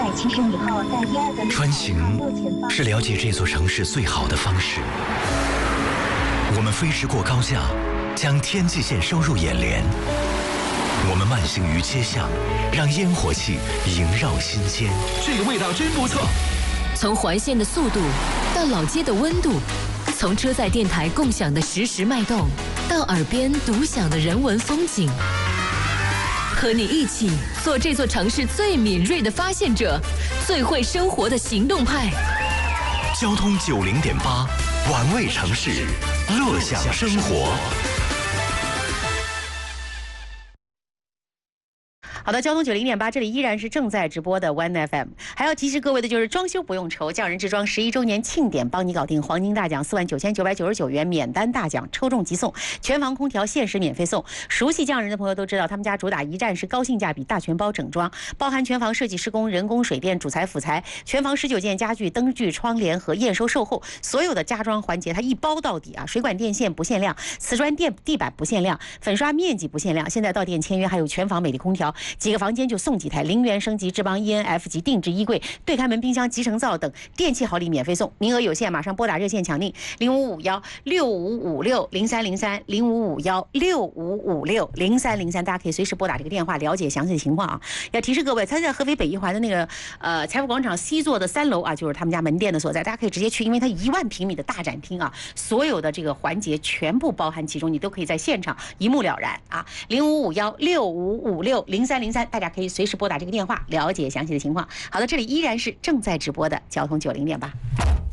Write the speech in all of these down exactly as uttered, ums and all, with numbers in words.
七十米后在第二个穿行是了解这座城市最好的方式。我们飞驰过高架，将天际线收入眼帘。我们慢行于街巷，让烟火气萦绕心间。 这个味道真不错。 从环线的速度到老街的温度，从车载电台共享的实时脉动，到耳边独享的人文风景。和你一起做这座城市最敏锐的发现者，最会生活的行动派。 交通九零点八，玩味城市，乐享生活。 好的，交通九零点八，这里依然是正在直播的 One F M。还要提示各位的就是，装修不用愁，匠人制装十一周年庆典帮你搞定，黄金大奖四万九千九百九十九元，免单大奖抽中即送，全房空调限时免费送。熟悉匠人的朋友都知道，他们家主打一站式高性价比大全包整装，包含全房设计施工、人工、水电、主材、辅材，全房十九件家具、灯具、窗帘和验收售后，所有的家装环节它一包到底啊！水管电线不限量，瓷砖垫地板不限量，粉刷面积不限量。现在到店签约还有全房美丽空调。几个房间就送几台零元升级智邦 E N F 级定制衣柜、对开门冰箱、集成灶等电器好礼免费送，名额有限，马上拨打热线抢订零五五幺六五五六零三零三零五五幺六五五六零三零三，大家可以随时拨打这个电话了解详细的情况啊。要提示各位，他在合肥北一环的那个呃财富广场西座的三楼啊，就是他们家门店的所在，大家可以直接去，因为它一万平米的大展厅啊，所有的这个环节全部包含其中，你都可以在现场一目了然啊。零五五幺六五五六零三零三，大家可以随时拨打这个电话了解详细的情况。好的，这里依然是正在直播的交通九零点八。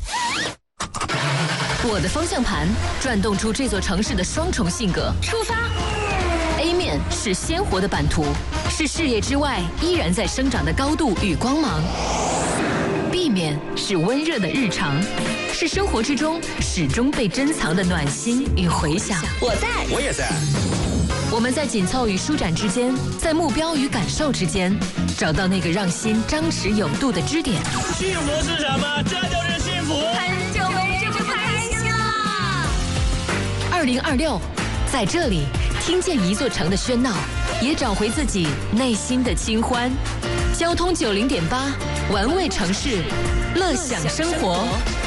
我的方向盘转动出这座城市的双重性格。出发 A 面是鲜活的版图，是事业之外依然在生长的高度与光芒。B 面是温热的日常，是生活之中始终被珍藏的暖心与回响。 我在，我也在。 我们在紧凑与舒展之间，在目标与感受之间，找到那个让心张弛有度的支点。 幸福是什么？这就是幸福。 很久没这么开心了。二零二六，在这里听见一座城的喧闹，也找回自己内心的清欢。交通九零点八，玩味城市，乐享生活。